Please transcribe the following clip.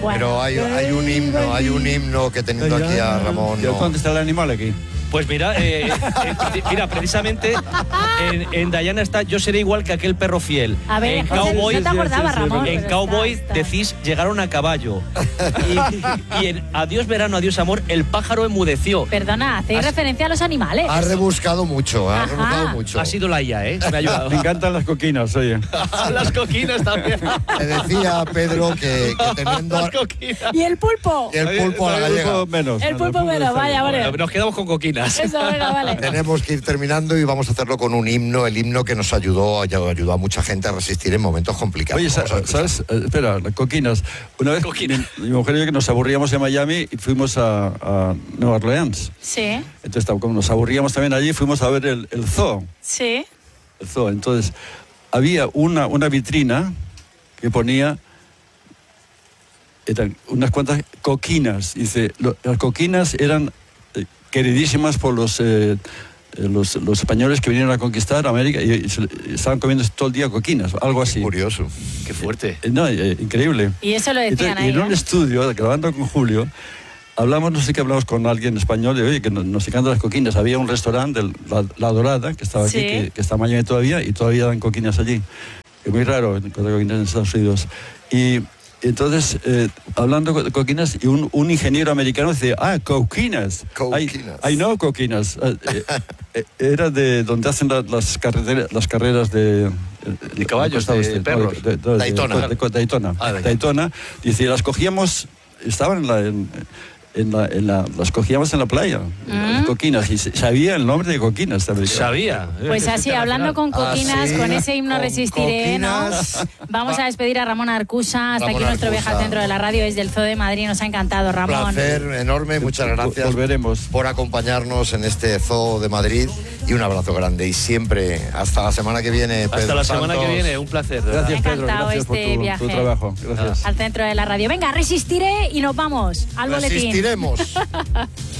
Pero hay un himno que teniendo aquí a Ramón. ¿Dónde está el animal aquí? Pues mira, precisamente en Diana está Yo seré igual que aquel perro fiel. A ver, en José, Cowboy, no te acordabas, Ramón. En Cowboy decís llegaron a caballo. Y en Adiós verano, adiós amor, el pájaro enmudeció. Perdona, hacéis referencia a los animales. Has rebuscado mucho, Ha sido la IA, ¿eh? Me ha ayudado. Me encantan las coquinas, oye. Las coquinas también. Te decía Pedro que teniendo... Las coquinas. ¿Y el pulpo? Y el pulpo a la gallega. El pulpo menos, vaya, vale. Nos quedamos con coquinas. Eso, venga, vale. Tenemos que ir terminando y vamos a hacerlo con un himno, el himno que nos ayudó a mucha gente a resistir en momentos complicados. Oye, ¿sabes? Espera, las coquinas. Una vez mi mujer y yo que nos aburríamos en Miami y fuimos a Nueva Orleans. Sí. Entonces, como nos aburríamos también allí, fuimos a ver el zoo. Sí. El zoo. Entonces, había una vitrina que ponía... Eran unas cuantas coquinas. Dice, las coquinas eran queridísimas por los españoles que vinieron a conquistar América y estaban comiendo todo el día coquinas, algo así. Curioso. Qué fuerte. No, increíble. Y eso lo decían ahí. Y en un estudio, grabando con Julio, hablamos con alguien español de, oye, que nos encantan las coquinas. Había un restaurante, La Dorada, que estaba aquí, que está en Miami todavía, y todavía dan coquinas allí. Es muy raro encontrar coquinas en Estados Unidos. Y entonces, hablando de coquinas, y un ingeniero americano dice, coquinas. I know coquinas. Era de donde hacen las carreras de caballos, de perros. Daytona. Daytona. Dice, las cogíamos, estaban las cogíamos en la playa, las coquinas, y sabía el nombre de coquinas. Sabía. Pues así, hablando con coquinas, con ese himno resistiré, ¿no? Vamos a despedir a Ramón Arcusa. Hasta aquí nuestro viaje al centro de la radio desde el Zoo de Madrid. Nos ha encantado, Ramón. Un placer enorme, muchas gracias. Volveremos. Por acompañarnos en este Zoo de Madrid y un abrazo grande. Y siempre, hasta la semana que viene, Pedro. Hasta la semana que viene, un placer. Gracias, Pedro. Gracias por tu trabajo. Gracias. Al centro de la radio. Venga, resistiré y nos vamos al boletín. Resistiremos.